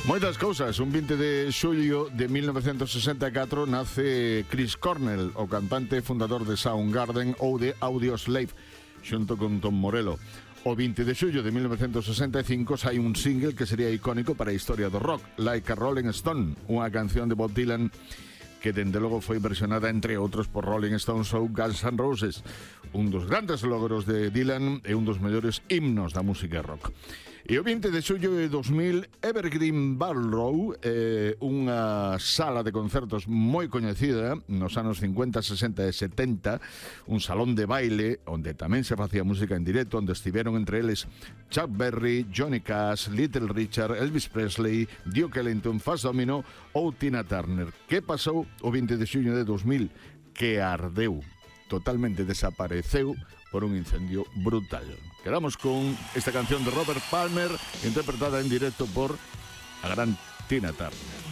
Moitas cousas. Un 20 de xullo de 1964 nace Chris Cornell, o cantante fundador de Soundgarden ou de Audioslave, xunto con Tom Morello. O 20 de xullo de 1965 sai un single que sería icónico para a historia do rock, Like a Rolling Stone, unha canción de Bob Dylan que dende logo foi versionada entre outros por Rolling Stones ou Guns N' Roses. Un dos grandes logros de Dylan e un dos mellores himnos da música rock. E o 20 de xullo de 2000, Evergreen Ballroom, unha sala de concertos moi coñecida nos anos 50, 60 e 70, un salón de baile onde tamén se facía música en directo, onde estiveron entre eles Chuck Berry, Johnny Cash, Little Richard, Elvis Presley, Duke Ellington, Fats Domino ou Tina Turner. Que pasou o 20 de xullo de 2000? Que ardeu, totalmente desapareceu por un incendio brutal. Quedamos con esta canción de Robert Palmer, interpretada en directo por a gran Tina Turner.